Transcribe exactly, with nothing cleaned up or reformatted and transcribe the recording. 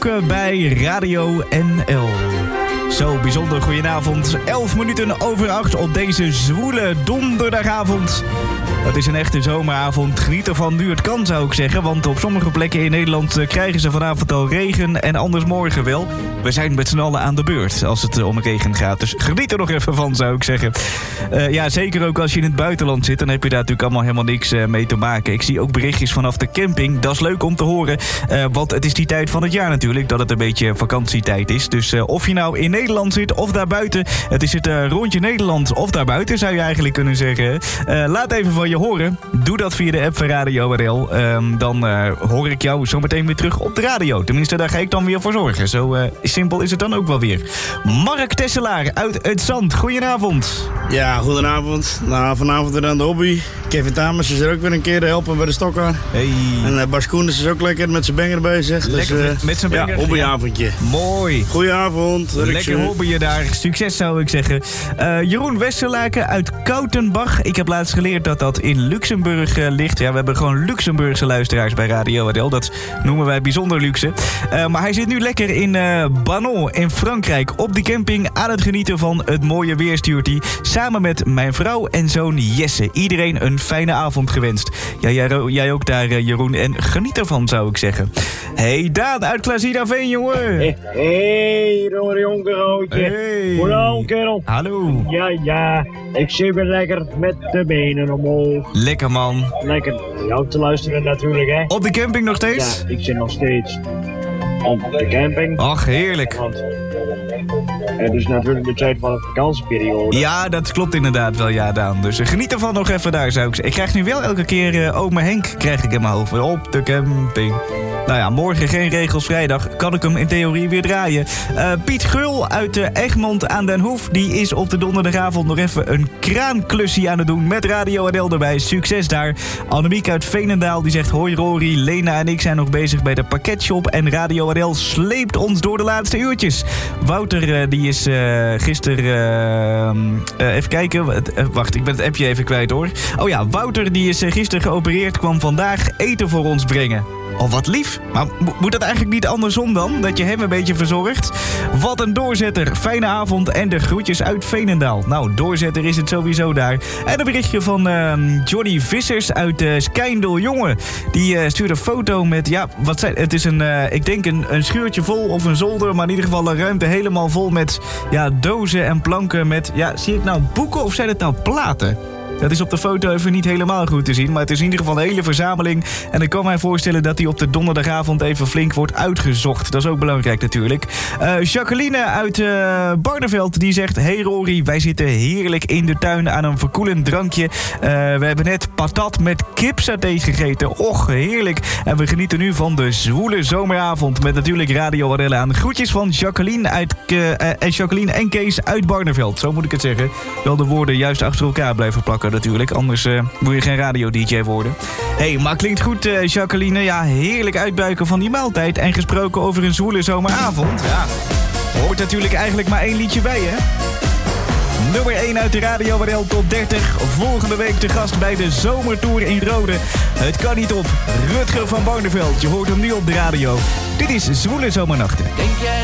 betrokken bij Radio N L. Zo, bijzonder goedenavond. elf minuten over acht op deze zwoele donderdagavond. Het is een echte zomeravond. Geniet ervan nu het kan, zou ik zeggen. Want op sommige plekken in Nederland krijgen ze vanavond al regen en anders morgen wel. We zijn met z'n allen aan de beurt als het om regen gaat. Dus geniet er nog even van, zou ik zeggen. Uh, ja, zeker ook als je in het buitenland zit. Dan heb je daar natuurlijk allemaal helemaal niks uh, mee te maken. Ik zie ook berichtjes vanaf de camping. Dat is leuk om te horen. Uh, want het is die tijd van het jaar natuurlijk. Dat het een beetje vakantietijd is. Dus uh, of je nou in Nederland zit of daarbuiten. Het is het uh, rondje Nederland of daarbuiten, zou je eigenlijk kunnen zeggen. Uh, laat even van je horen. Doe dat via de app van Radio R L. Um, dan uh, hoor ik jou zometeen weer terug op de radio. Tenminste, daar ga ik dan weer voor zorgen. Zo uh, simpel is het dan ook wel weer. Mark Tesselaar uit Het Zand. Goedenavond. Ja, goedenavond. Nou, vanavond weer aan de hobby. Kevin Tamers is er ook weer een keer te helpen bij de stokken. Hey. En uh, Bas Koenders is ook lekker met zijn banger bezig. Lekker dus, uh, met, met zijn banger. Ja, hobbyavondje. Ja. Mooi. Goedenavond. Lekker hobbyen daar. Succes, zou ik zeggen. Uh, Jeroen Westerlaken uit Koutenbach. Ik heb laatst geleerd dat dat in Luxemburg uh, ligt. Ja, we hebben gewoon Luxemburgse luisteraars bij Radio R L. Dat noemen wij bijzonder luxe. Uh, maar hij zit nu lekker in uh, Banon in Frankrijk. Op de camping aan het genieten van het mooie weer, stuurt hij. Samen met mijn vrouw en zoon Jesse. Iedereen een fijne avond gewenst. Ja, jij, jij ook daar, uh, Jeroen. En geniet ervan, zou ik zeggen. Hey, Daan uit Klaasieraveen, jongen. Hé, hey, jongen, jongerootje. Hey. Hallo, kerel. Hallo. Ja, ja. Ik zit weer lekker met de benen omhoog. Lekker, man. Lekker jou te luisteren natuurlijk, hè. Op de camping nog steeds? Ja, ik zit nog steeds op de camping. Ach, heerlijk. Want het is natuurlijk de tijd van de vakantieperiode. Ja, dat klopt inderdaad wel, ja, Daan. Dus uh, geniet ervan nog even daar, zou ik zeggen. Ik krijg nu wel elke keer uh, Ome Henk krijg ik in mijn hoofd. Op de camping. Nou ja, morgen geen regels, vrijdag kan ik hem in theorie weer draaien. Uh, Piet Gul uit uh, Egmond aan den Hoef, die is op de donderdagavond nog even een kraanklusje aan het doen met Radio R L erbij. Succes daar. Annemiek uit Veenendaal, die zegt hoi Rory, Lena en ik zijn nog bezig bij de pakketshop en Radio R L sleept ons door de laatste uurtjes. Wouter, uh, die is uh, gisteren... Uh, uh, even kijken, uh, wacht, ik ben het appje even kwijt hoor. Oh ja, Wouter, die is uh, gisteren geopereerd, kwam vandaag eten voor ons brengen. Oh, wat lief. Maar moet dat eigenlijk niet andersom dan? Dat je hem een beetje verzorgt? Wat een doorzetter. Fijne avond en de groetjes uit Veenendaal. Nou, doorzetter is het sowieso daar. En een berichtje van uh, Johnny Vissers uit uh, Skijndel. Jongen, die uh, stuurde een foto met... Ja, wat zei, het is een, uh, ik denk een, een schuurtje vol of een zolder. Maar in ieder geval een ruimte helemaal vol met ja, dozen en planken met... Ja, zie ik nou boeken of zijn het nou platen? Dat is op de foto even niet helemaal goed te zien. Maar het is in ieder geval een hele verzameling. En ik kan mij voorstellen dat die op de donderdagavond even flink wordt uitgezocht. Dat is ook belangrijk natuurlijk. Uh, Jacqueline uit uh, Barneveld die zegt... Hey Rory, wij zitten heerlijk in de tuin aan een verkoelend drankje. Uh, we hebben net patat met kipsaté gegeten. Och, heerlijk. En we genieten nu van de zwoele zomeravond. Met natuurlijk Radio R L aan. Groetjes van Jacqueline, uit, uh, uh, Jacqueline en Kees uit Barneveld. Zo moet ik het zeggen. Wel de woorden juist achter elkaar blijven plakken natuurlijk. Anders uh, moet je geen radio-D J worden. Hé, hey, maar klinkt goed, uh, Jacqueline. Ja, heerlijk uitbuiken van die maaltijd. En gesproken over een zwoele zomeravond. Ja, hoort natuurlijk eigenlijk maar één liedje bij, hè? Nummer één uit de Radio R L Top dertig. Volgende week te gast bij de Zomertour in Rode. Het kan niet op. Rutger van Barneveld. Je hoort hem nu op de radio. Dit is Zwoele Zomernachten. Denk jij